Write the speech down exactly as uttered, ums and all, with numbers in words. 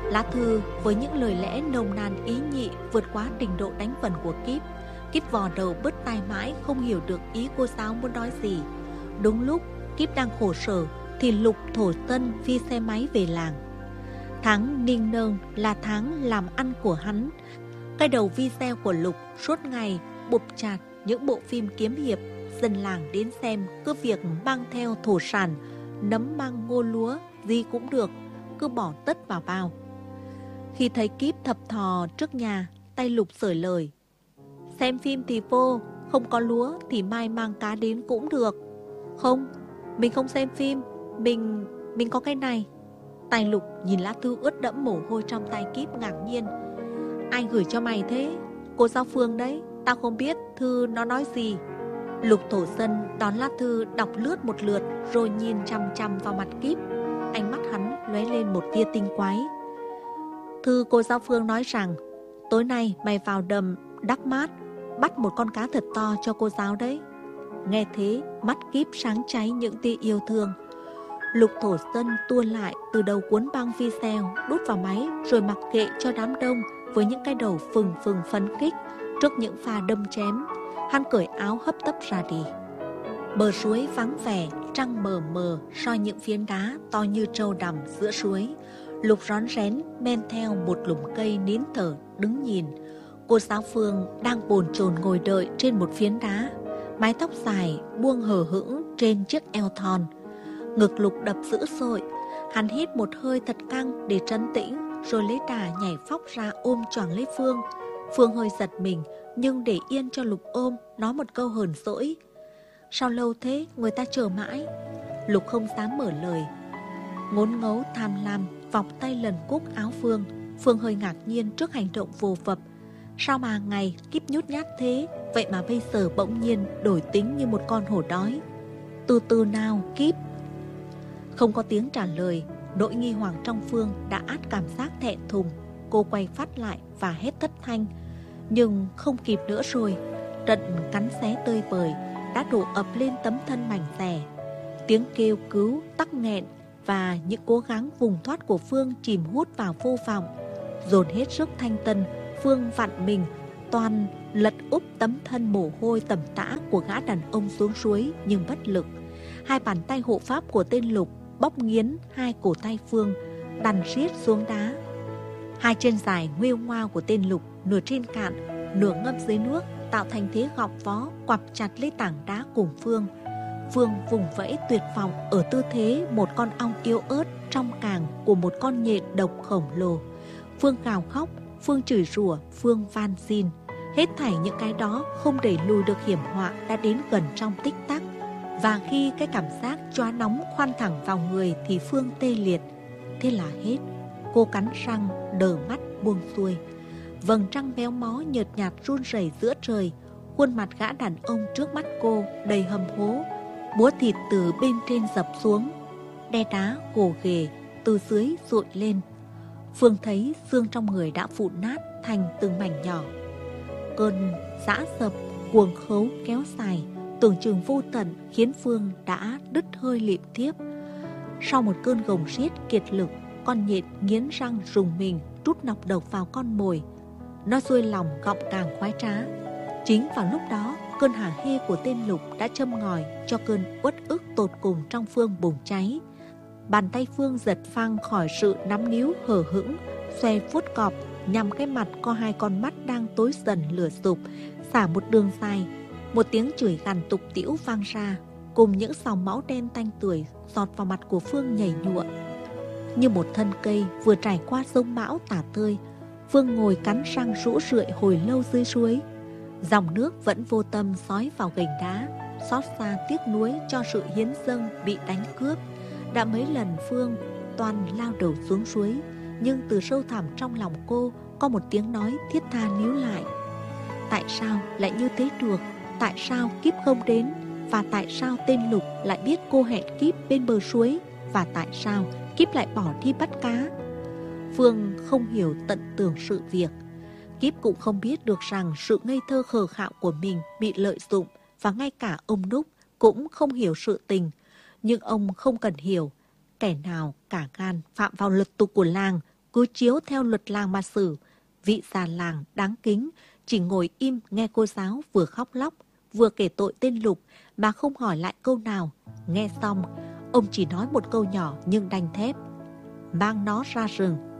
Lá thư với những lời lẽ nồng nàn ý nhị vượt quá trình độ đánh vần của Kíp. Kíp vò đầu bứt tai mãi không hiểu được ý cô giáo muốn nói gì. Đúng lúc Kíp đang khổ sở thì Lục Thổ Tân phi xe máy về làng. Tháng Ninh Nương là tháng làm ăn của hắn. Cái đầu video của Lục suốt ngày bụp chặt những bộ phim kiếm hiệp. Dân làng đến xem cứ việc mang theo thổ sản, nấm măng ngô lúa gì cũng được, cứ bỏ tất vào bao. Khi thấy Kíp thập thò trước nhà, tay Lục sởi lời: xem phim thì vô, không có lúa thì mai mang cá đến cũng được. Không, mình không xem phim, mình... mình có cái này. Tay Lục nhìn lá thư ướt đẫm mồ hôi trong tay Kíp ngạc nhiên. Ai gửi cho mày thế? Cô giáo Phương đấy, tao không biết thư nó nói gì. Lục Thổ Dân đón lá thư đọc lướt một lượt rồi nhìn chằm chằm vào mặt Kíp. Ánh mắt hắn lóe lên một tia tinh quái. Thư cô giáo Phương nói rằng tối nay mày vào đầm Đắc Mát bắt một con cá thật to cho cô giáo đấy. Nghe thế mắt Kíp sáng cháy những tia yêu thương. Lục Thổ Dân tuôn lại từ đầu cuốn băng video, đút vào máy rồi mặc kệ cho đám đông với những cái đầu phừng phừng phấn khích trước những pha đâm chém. Hắn cởi áo hấp tấp ra đi. Bờ suối vắng vẻ, trăng mờ mờ soi những phiến đá to như trâu đầm giữa suối. Lục rón rén men theo một lùm cây nín thở đứng nhìn. Cô giáo Phương đang bồn chồn ngồi đợi trên một phiến đá, mái tóc dài buông hờ hững trên chiếc eo thon. Ngực Lục đập dữ dội. Hắn hít một hơi thật căng để trấn tĩnh, rồi lấy đà nhảy phóc ra ôm choàng lấy Phương. Phương hơi giật mình, nhưng để yên cho Lục ôm, nói một câu hờn dỗi: sao lâu thế, người ta chờ mãi. Lục không dám mở lời. Ngốn ngấu tham lam vòng tay lần cúc áo Phương. Phương hơi ngạc nhiên trước hành động vô vập. Sao mà ngày Kíp nhút nhát thế, vậy mà bây giờ bỗng nhiên đổi tính như một con hổ đói. Từ từ nào Kíp. Không có tiếng trả lời. Nỗi nghi hoặc trong Phương đã át cảm giác thẹn thùng. Cô quay phát lại và hét thất thanh. Nhưng không kịp nữa rồi. Trận cắn xé tơi bời đã đổ ập lên tấm thân mảnh dẻ. Tiếng kêu cứu tắc nghẹn và những cố gắng vùng thoát của Phương chìm hút vào vô vọng. Dồn hết sức thanh tân, Phương vặn mình toàn lật úp tấm thân mồ hôi tầm tã của gã đàn ông xuống suối nhưng bất lực. Hai bàn tay hộ pháp của tên Lục bóp nghiến hai cổ tay Phương, đằn riết xuống đá. Hai chân dài nguêu ngoao của tên Lục nửa trên cạn, nửa ngâm dưới nước tạo thành thế gọng vó quặp chặt lấy tảng đá cùng Phương. Phương vùng vẫy tuyệt vọng ở tư thế một con ong yếu ớt trong càng của một con nhện độc khổng lồ. Phương gào khóc, Phương chửi rủa, Phương van xin. Hết thảy những cái đó không đẩy lùi được hiểm họa đã đến gần trong tích tắc. Và khi cái cảm giác choáng nóng khoan thẳng vào người thì Phương tê liệt. Thế là hết. Cô cắn răng, đờ mắt buông xuôi. Vầng trăng méo mó nhợt nhạt run rẩy giữa trời. Khuôn mặt gã đàn ông trước mắt cô đầy hầm hố. Búa thịt từ bên trên dập xuống, đe đá gồ ghề từ dưới dội lên. Phương thấy xương trong người đã vụn nát thành từng mảnh nhỏ. Cơn giã dập cuồng khấu kéo dài, tưởng chừng vô tận, khiến Phương đã đứt hơi lịm thiếp. Sau một cơn gồng riết kiệt lực, con nhện nghiến răng rùng mình trút nọc độc vào con mồi. Nó xuôi lòng gọng càng khoái trá. Chính vào lúc đó, cơn hả hê của tên Lục đã châm ngòi cho cơn uất ức tột cùng trong Phương bùng cháy. Bàn tay Phương giật phăng khỏi sự nắm níu hờ hững, xoe vuốt cọp nhằm cái mặt có hai con mắt đang tối dần lửa sụp, xả một đường dài. Một tiếng chửi gằn tục tĩu vang ra, cùng những dòng máu đen tanh tưởi giọt vào mặt của Phương nhảy nhụa. Như một thân cây vừa trải qua giông bão tả tơi, Phương ngồi cắn răng rũ rượi hồi lâu dưới suối. Dòng nước vẫn vô tâm xói vào gành đá, xót xa tiếc nuối cho sự hiến dâng bị đánh cướp. Đã mấy lần Phương toàn lao đầu xuống suối, nhưng từ sâu thẳm trong lòng cô có một tiếng nói thiết tha níu lại. Tại sao lại như thế được? Tại sao Kíp không đến? Và tại sao tên Lục lại biết cô hẹn Kíp bên bờ suối? Và tại sao Kíp lại bỏ đi bắt cá? Phương không hiểu tận tường sự việc. Kíp cũng không biết được rằng sự ngây thơ khờ khạo của mình bị lợi dụng, và ngay cả ông Núc cũng không hiểu sự tình. Nhưng ông không cần hiểu. Kẻ nào cả gan phạm vào luật tục của làng cứ chiếu theo luật làng mà xử. Vị già làng đáng kính chỉ ngồi im nghe cô giáo vừa khóc lóc, vừa kể tội tên Lục mà không hỏi lại câu nào. Nghe xong, ông chỉ nói một câu nhỏ nhưng đanh thép: mang nó ra rừng.